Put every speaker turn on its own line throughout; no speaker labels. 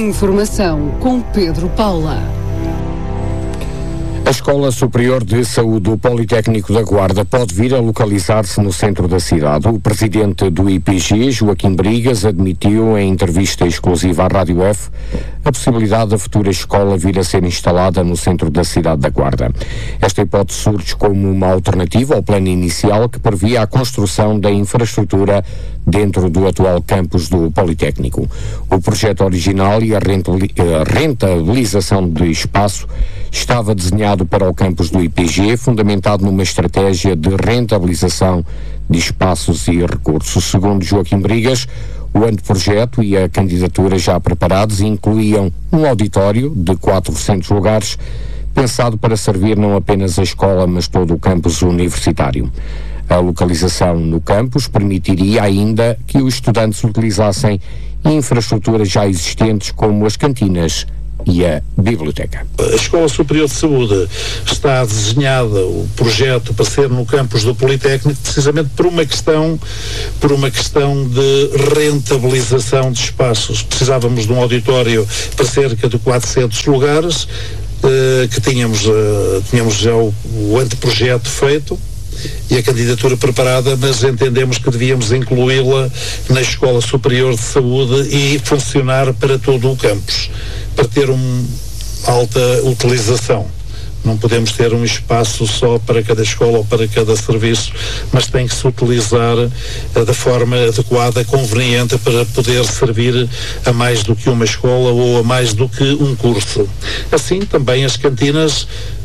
Informação com Pedro Paula.
A Escola Superior de Saúde do Politécnico da Guarda pode vir a localizar-se no centro da cidade. O presidente do IPG, Joaquim Brigas, admitiu em entrevista exclusiva à Rádio F a possibilidade da futura escola vir a ser instalada no centro da cidade da Guarda. Esta hipótese surge como uma alternativa ao plano inicial que previa a construção da infraestrutura dentro do atual campus do Politécnico. O projeto original e a rentabilização de espaço estava desenhado para o campus do IPG, fundamentado numa estratégia de rentabilização de espaços e recursos. Segundo Joaquim Brigas, o anteprojeto e a candidatura já preparados incluíam um auditório de 400 lugares, pensado para servir não apenas a escola, mas todo o campus universitário. A localização no campus permitiria ainda que os estudantes utilizassem infraestruturas já existentes como as cantinas e a biblioteca.
A Escola Superior de Saúde está desenhada, o projeto, para ser no campus do Politécnico, precisamente por uma questão de rentabilização de espaços. Precisávamos de um auditório para cerca de 400 lugares, que tínhamos já o anteprojeto feito e a candidatura preparada, mas entendemos que devíamos incluí-la na Escola Superior de Saúde e funcionar para todo o campus, para ter uma alta utilização. Não podemos ter um espaço só para cada escola ou para cada serviço, mas tem que se utilizar da forma adequada, conveniente, para poder servir a mais do que uma escola ou a mais do que um curso. Assim, também as cantinas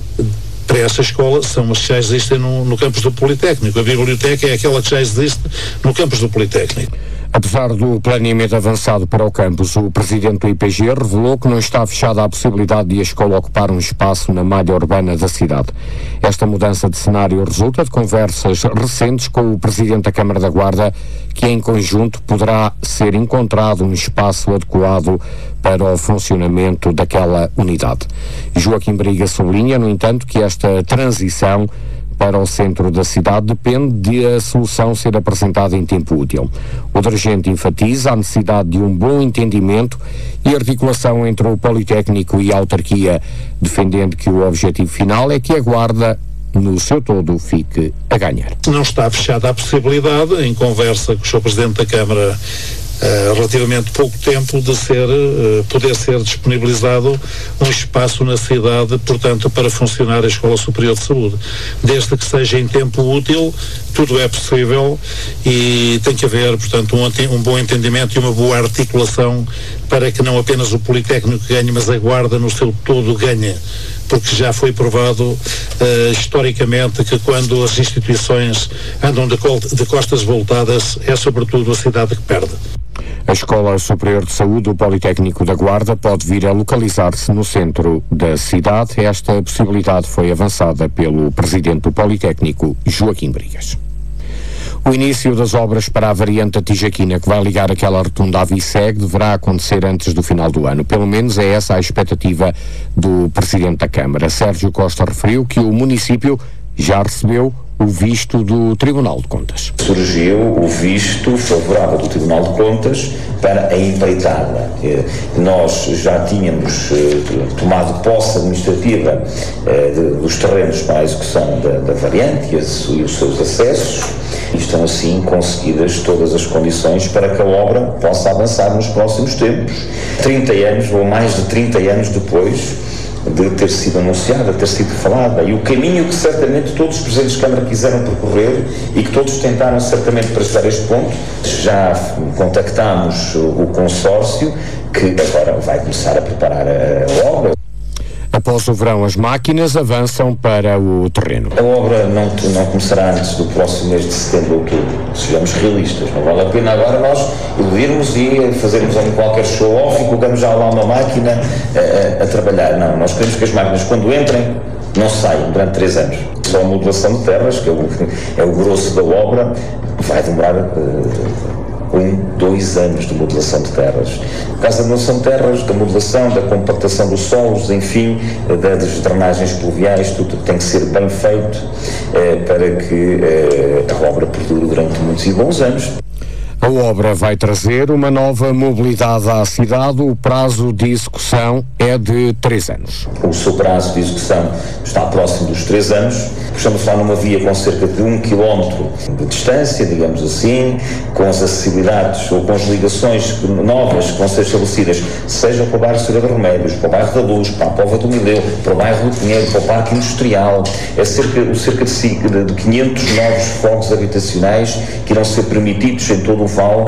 para essa escola são as que já existem no campus do Politécnico. A biblioteca é aquela que já existe no campus do Politécnico.
Apesar do planeamento avançado para o campus, o presidente do IPG revelou que não está fechada a possibilidade de a escola ocupar um espaço na malha urbana da cidade. Esta mudança de cenário resulta de conversas recentes com o presidente da Câmara da Guarda, que em conjunto poderá ser encontrado um espaço adequado para o funcionamento daquela unidade. Joaquim Briga sublinha, no entanto, que esta transição para o centro da cidade depende de a solução ser apresentada em tempo útil. O dirigente enfatiza a necessidade de um bom entendimento e articulação entre o Politécnico e a autarquia, defendendo que o objetivo final é que a Guarda, no seu todo, fique a ganhar.
Não está fechada a possibilidade, em conversa com o Sr. Presidente da Câmara, relativamente pouco tempo, de poder ser disponibilizado um espaço na cidade, portanto, para funcionar a Escola Superior de Saúde. Desde que seja em tempo útil, tudo é possível e tem que haver, portanto, um bom entendimento e uma boa articulação para que não apenas o Politécnico ganhe, mas a Guarda no seu todo ganhe. Porque já foi provado historicamente que quando as instituições andam de costas voltadas, é sobretudo a cidade que perde.
A Escola Superior de Saúde do Politécnico da Guarda pode vir a localizar-se no centro da cidade. Esta possibilidade foi avançada pelo presidente do Politécnico, Joaquim Brigas. O início das obras para a variante Tijaquina, que vai ligar aquela rotunda à Viceg, deverá acontecer antes do final do ano. Pelo menos é essa a expectativa do presidente da Câmara. Sérgio Costa referiu que o município já recebeu o visto do Tribunal de Contas.
Surgiu o visto favorável do Tribunal de Contas para a empreitada. Nós já tínhamos tomado posse administrativa dos terrenos para a execução da variante e os seus acessos, e estão assim conseguidas todas as condições para que a obra possa avançar nos próximos tempos. 30 anos ou mais de 30 anos depois de ter sido anunciada, ter sido falada, e o caminho que certamente todos os presidentes de Câmara quiseram percorrer e que todos tentaram certamente para chegar a este ponto. Já contactámos o consórcio, que agora vai começar a preparar a obra.
Após o verão, as máquinas avançam para o terreno.
A obra não começará antes do próximo mês de setembro ou outubro. Sejamos realistas. Não vale a pena agora nós iludirmos e fazermos qualquer show-off e colocamos já lá uma máquina a trabalhar. Não, nós queremos que as máquinas, quando entrem, não saiam durante 3 anos. Só a modulação de terras, que é o grosso da obra, vai demorar 2 anos de modelação de terras. Por causa da modelação de terras, da modelação, da compactação dos solos, enfim, das drenagens pluviais, tudo tem que ser bem feito para que a obra perdure durante muitos e bons anos.
A obra vai trazer uma nova mobilidade à cidade. O prazo de execução é de 3 anos.
O seu prazo de execução está próximo dos 3 anos. Estamos a falar numa via com cerca de 1 quilómetro de distância, digamos assim, com as acessibilidades ou com as ligações novas que vão ser estabelecidas, seja para o bairro Senhora de Remédios, para o bairro da Luz, para a Póvoa do Mileu, para o bairro do Pinheiro, para o Parque Industrial. É cerca de 500 novos fogos habitacionais que irão ser permitidos em todo o vale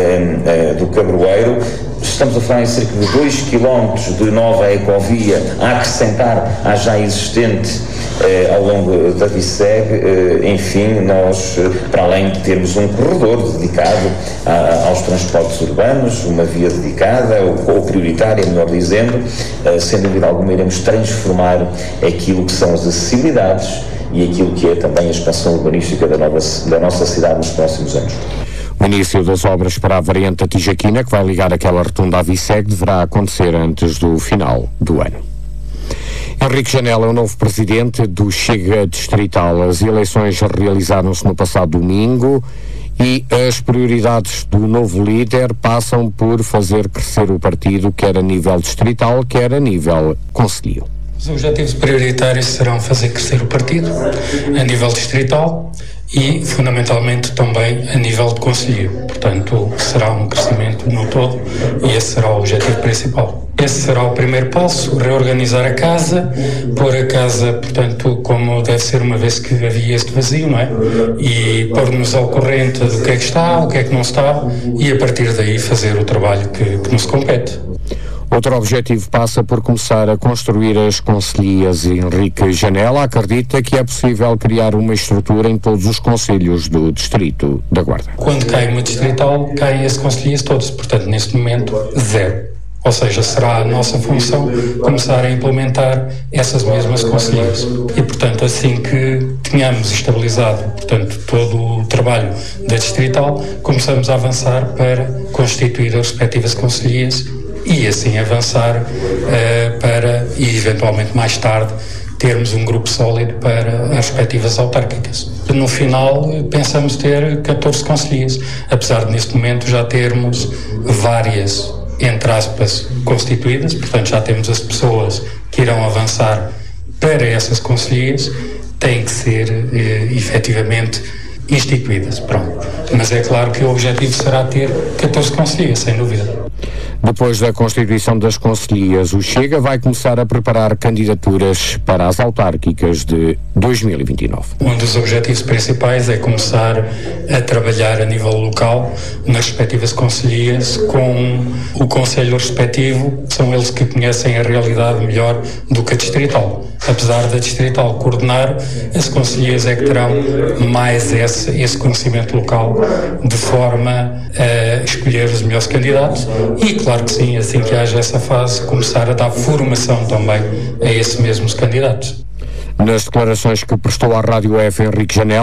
do Cabroeiro. Estamos a falar em cerca de 2 km de nova ecovia a acrescentar à já existente ao longo da VICEG. Enfim, nós, para além de termos um corredor dedicado aos transportes urbanos, uma via dedicada, ou prioritária, melhor dizendo, sem dúvida alguma iremos transformar aquilo que são as acessibilidades e aquilo que é também a expansão urbanística da nossa cidade nos próximos anos.
O início das obras para a variante Tijaquina, que vai ligar aquela rotunda à VICEG, deverá acontecer antes do final do ano. Henrique Janela é o novo presidente do Chega Distrital. As eleições realizaram-se no passado domingo e as prioridades do novo líder passam por fazer crescer o partido, quer a nível distrital, quer a nível concelhio.
Os objetivos prioritários serão fazer crescer o partido a nível distrital e, fundamentalmente, também a nível de concelho. Portanto, será um crescimento no todo e esse será o objetivo principal. Esse será o primeiro passo, reorganizar a casa, pôr a casa, portanto, como deve ser, uma vez que havia este vazio, não é? E pôr-nos ao corrente do que é que está, o que é que não está, e a partir daí fazer o trabalho que nos compete.
Outro objetivo passa por começar a construir as concelhias. Henrique Janela acredita que é possível criar uma estrutura em todos os concelhos do Distrito da Guarda.
Quando cai uma distrital, caem as concelhias todas, portanto, neste momento, 0. Ou seja, será a nossa função começar a implementar essas mesmas concelhias. E, portanto, assim que tenhamos estabilizado, portanto, todo o trabalho da distrital, começamos a avançar para constituir as respectivas concelhias e assim avançar para, e eventualmente mais tarde, termos um grupo sólido para as respectivas autárquicas. No final, pensamos ter 14 concelhias, apesar de neste momento já termos várias, entre aspas, constituídas, portanto já temos as pessoas que irão avançar para essas concelhias, têm que ser efetivamente instituídas. Pronto. Mas é claro que o objetivo será ter 14 concelhias, sem dúvida.
Depois da constituição das concelhias, o Chega vai começar a preparar candidaturas para as autárquicas de 2029.
Um dos objetivos principais é começar a trabalhar a nível local nas respectivas concelhias com o concelho respectivo. São eles que conhecem a realidade melhor do que a distrital. Apesar da distrital coordenar, as concelhias é que terão mais esse conhecimento local, de forma a escolher os melhores candidatos e, claro que sim, assim que haja essa fase, começar a dar formação também a esses mesmos candidatos.
Nas declarações que prestou à Rádio F, Henrique Janela